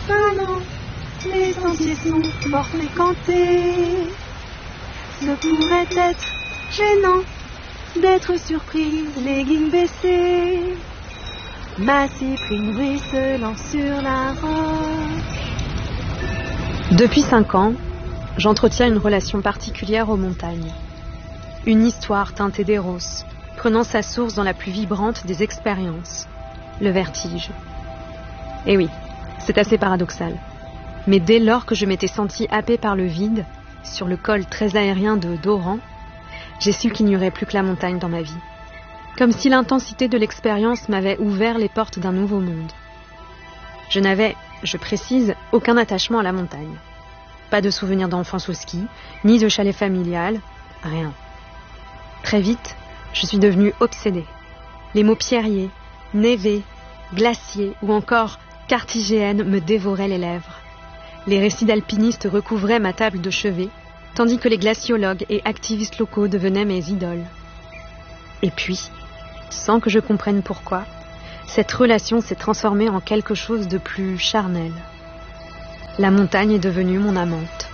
Ah non, les sentiers sont fort fréquentés. Ce pourrait être gênant d'être surprise, leggings baissés. Ma cyprine ruisselant sur la roche. Depuis 5 ans, j'entretiens une relation particulière aux montagnes. Une histoire teintée d'éros, prenant sa source dans la plus vibrante des expériences, le vertige. Et oui, c'est assez paradoxal. Mais dès lors que je m'étais sentie happée par le vide, sur le col très aérien de Doran, j'ai su qu'il n'y aurait plus que la montagne dans ma vie. Comme si l'intensité de l'expérience m'avait ouvert les portes d'un nouveau monde. Je n'avais, je précise, aucun attachement à la montagne. Pas de souvenirs d'enfance au ski, ni de chalet familial, rien. Très vite, je suis devenue obsédée. Les mots pierrier, névé, glacier ou encore cartigéenne me dévoraient les lèvres. Les récits d'alpinistes recouvraient ma table de chevet, tandis que les glaciologues et activistes locaux devenaient mes idoles. Et puis, sans que je comprenne pourquoi, cette relation s'est transformée en quelque chose de plus charnel. La montagne est devenue mon amante.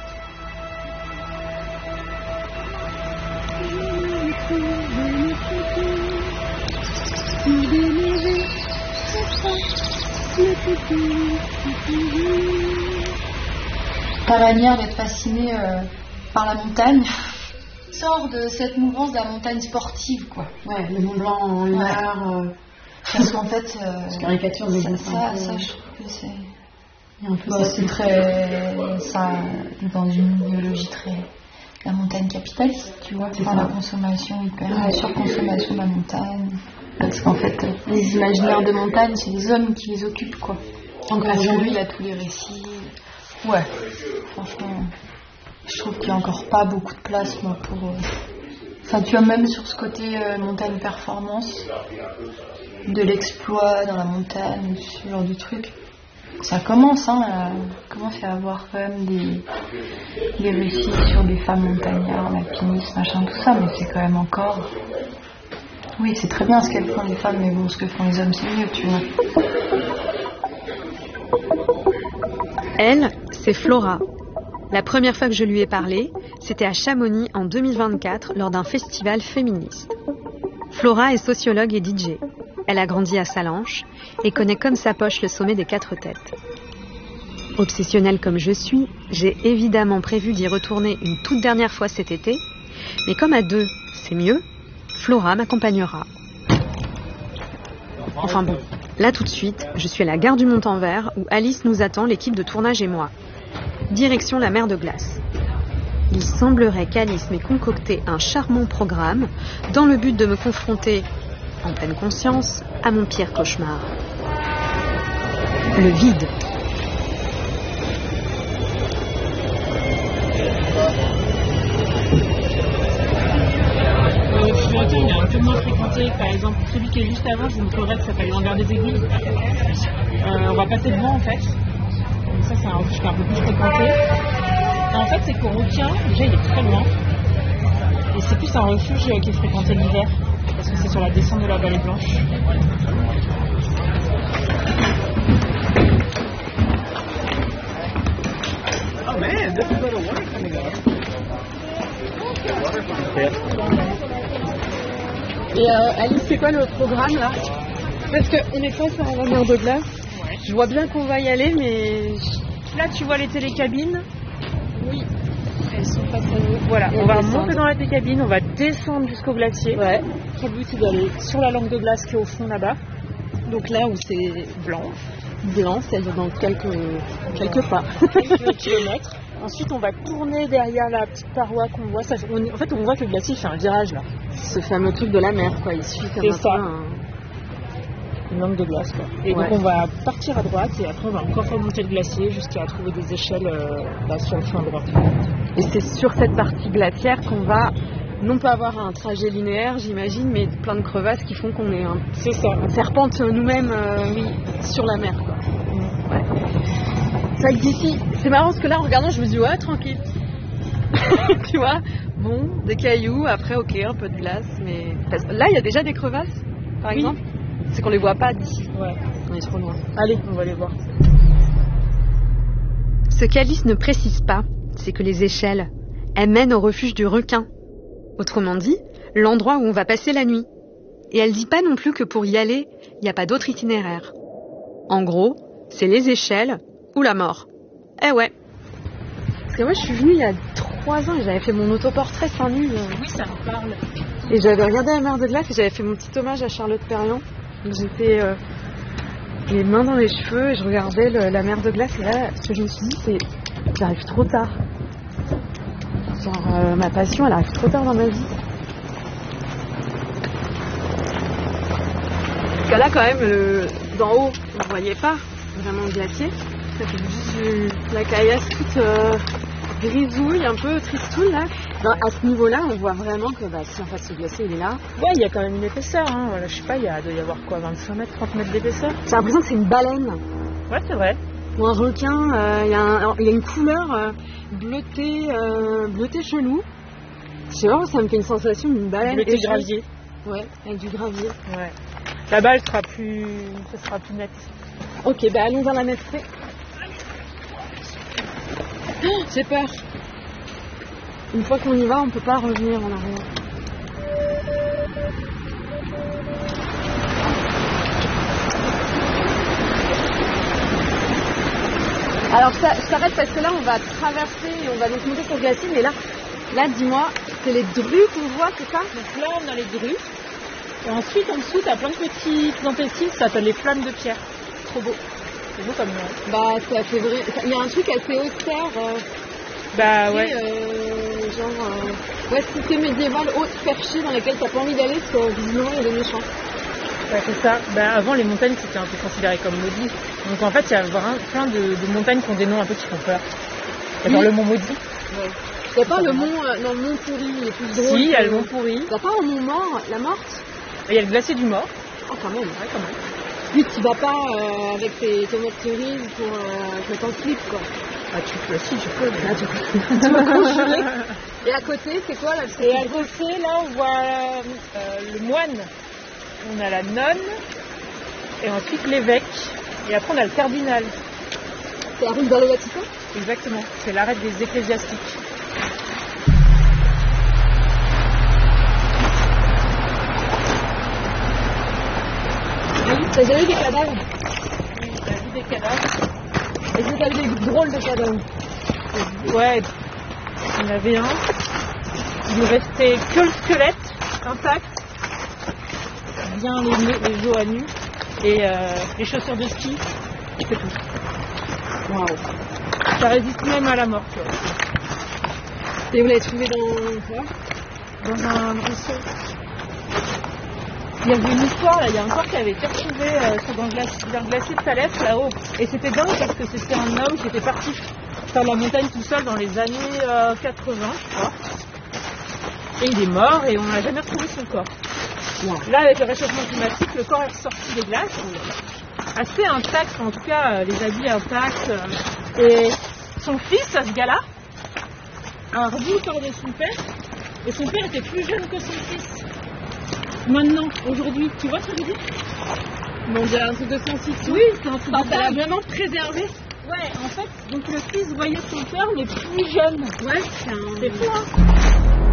Ta manière d'être fascinée par la montagne sort de cette mouvance de la montagne sportive, quoi. Ouais, le Mont Blanc en une heure. Parce qu'en fait, caricature de ça, je trouve que c'est. C'est très. Ça, dans une idéologie très. La montagne capitaliste, tu vois. Enfin, la consommation hyper. La surconsommation de la montagne. Parce qu'en fait, les imaginaires de montagne, c'est les hommes qui les occupent, quoi. Encore aujourd'hui, il y a tous les récits. Ouais, franchement, je trouve qu'il n'y a encore pas beaucoup de place, moi, pour. Enfin, tu vois, même sur ce côté montagne performance, de l'exploit dans la montagne, ce genre de trucs. Ça commence, à avoir quand même des récits sur des femmes montagnards, l'alpinisme, machin, tout ça, mais c'est quand même encore. Oui, c'est très bien ce qu'elles font les femmes, mais bon, ce que font les hommes, c'est mieux, tu vois. Elle, c'est Flora. La première fois que je lui ai parlé, c'était à Chamonix en 2024 lors d'un festival féministe. Flora est sociologue et DJ. Elle a grandi à Salanches et connaît comme sa poche le sommet des 4 têtes. Obsessionnelle comme je suis, j'ai évidemment prévu d'y retourner une toute dernière fois cet été, mais comme à 2, c'est mieux, Flora m'accompagnera. Enfin bon, là tout de suite, je suis à la gare du Montanvert où Alice nous attend, l'équipe de tournage et moi. Direction la mer de glace. Il semblerait qu'Alice m'ait concocté un charmant programme dans le but de me confronter, en pleine conscience, à mon pire cauchemar. Le vide. Il est un peu moins fréquenté, par exemple celui qui est juste avant, c'est une forêt qui s'appelle l'Envers des Aiguilles. On va passer devant en fait. Donc ça c'est un refuge qui est un peu plus fréquenté. Et en fait c'est qu'au Requien, déjà il est très loin. Et c'est plus un refuge qui est fréquenté l'hiver, parce que c'est sur la descente de la Vallée Blanche. Oh man, this is where the water coming up. Et Alice, c'est quoi le programme là? Parce qu'on est face à la mer de glace. Ouais. Je vois bien qu'on va y aller, mais Là tu vois les télécabines. oui, elles sont face à nous. Voilà, Et on va descendre. monter dans la télécabine, on va descendre jusqu'au glacier. Ouais. Le but c'est d'aller sur la langue de glace qui est au fond là-bas. Donc là où c'est Blanc. blanc, c'est-à-dire dans quelques pas. Quelques kilomètres. Ensuite, on va tourner derrière la petite paroi qu'on voit. En fait, on voit que le glacier fait un virage là. Ce fameux truc de la mer, quoi. Il suit comme C'est un ça. peu un... Une langue de glace, quoi. Et Ouais. donc, on va partir à droite et après, on va encore remonter le glacier jusqu'à trouver des échelles là, sur le flanc droit. Et c'est sur cette partie glaciaire qu'on va non pas avoir un trajet linéaire, j'imagine, mais plein de crevasses qui font qu'on est C'est ça. on serpente nous-mêmes sur la mer, quoi. Ouais. C'est vrai que d'ici, c'est marrant parce que là en regardant je me dis ouais tranquille. Tu vois, bon, des cailloux, après ok, un peu de glace, mais là il y a déjà des crevasses par Oui. exemple. C'est qu'on les voit pas d'ici, Ouais. on est trop loin. Allez, on va aller voir. Ce qu'Alice ne précise pas, c'est que les échelles, elles mènent au refuge du requin. Autrement dit, l'endroit où on va passer la nuit. Et elle dit pas non plus que pour y aller, il n'y a pas d'autre itinéraire. En gros, c'est les échelles ou la mort. Eh ouais. Parce que moi, je suis venue il y a 3 ans et j'avais fait mon autoportrait 5000. Oui, ça me parle. Et j'avais regardé la mer de glace et j'avais fait mon petit hommage à Charlotte Perriand. Donc j'étais les mains dans les cheveux et je regardais la mer de glace. Et là, ce que je me suis dit, c'est j'arrive trop tard. Genre, ma passion, elle arrive trop tard dans ma vie. Parce que là, quand même, d'en haut, on ne voyait pas vraiment le glacier. Ça fait juste la caillasse toute grisouille, un peu tristoune là. À ce niveau-là, on voit vraiment que si en fait ce glacier il est là. Ouais, il y a quand même une épaisseur. Hein. Voilà, je sais pas, il doit y avoir quoi, 25 mètres, 30 mètres d'épaisseur. J'ai l'impression que c'est une baleine. Ouais, c'est vrai. Ou un requin. Il y a une couleur bleutée chelou. Je sais pas, ça me fait une sensation d'une baleine. Bleuté gravier. Ouais, avec du gravier. Ouais. Là-bas, ça sera plus net. Ok, allons dans la maîtrise. Oh, j'ai peur. Une fois qu'on y va, on peut pas revenir en arrière. Alors je t'arrête parce que là on va traverser et on va donc monter sur le glacier, mais là dis-moi, c'est les drues qu'on voit, c'est ça? Donc là on a les drues. Et ensuite en dessous t'as plein de petites entassines, ça s'appelle les flammes de pierre. Trop beau. C'est beau comme nom. Ça fait vrai. Il y a un truc assez austère. Ouais. Cité médiévale haute perchée dans laquelle t'as pas envie d'aller parce que visiblement il y a des méchants. Ouais, c'est ça. Avant les montagnes c'était un peu considéré comme maudit. Donc en fait il y a vraiment plein de montagnes qui ont des noms un peu qui font peur. Il y a genre le mont maudit. Ouais. Il n'y a pas le mont, le mont pourri, il est plus drôle. Si, il y a le mont pourri. Il n'y a pas un mont mort, la morte? Il y a le glacier du mort. Oh quand même. Ouais, quand même. Puis tu vas pas avec tes tomates cerises pour te mettre en slip quoi. Tu peux. Tu vas congeler. Et à côté, c'est quoi là? Et à côté, là, on voit le moine. On a la nonne. Et ensuite l'évêque. Et après, on a le cardinal. C'est la rue dans le Vatican? Exactement. C'est l'arrêt des ecclésiastiques. T'as déjà vu des cadavres? Oui, t'as vu des cadavres. Est-ce que t'as vu des drôles de cadavres? Ouais, il y en avait un. Il ne restait que le squelette intact, bien les os à nu et les chaussures de ski, c'est tout. Waouh. Ça résiste même à la mort. Tu vois. Et vous l'avez trouvé dans quoi? Dans un ruisseau. Il y avait une histoire, là, il y a un corps qui avait été retrouvé dans le glacier de Salès là-haut. Et c'était dingue parce que c'était un homme qui était parti faire la montagne tout seul dans les années 80, je crois. Et il est mort et on n'a jamais retrouvé son corps. Wow. Là, avec le réchauffement climatique, le corps est ressorti des glaces. Assez intact, en tout cas, les habits intacts. Et son fils, ce gars-là, a revu le corps de son père. Et son père était plus jeune que son fils. Maintenant, aujourd'hui, tu vois ce que je veux dire? Bon, on dirait un truc de science-fiction. Oui, c'est un truc de ça l'a vraiment préservé. Ouais, en fait, donc le fils voyait son père, mais plus jeune. Ouais, c'est fou, hein.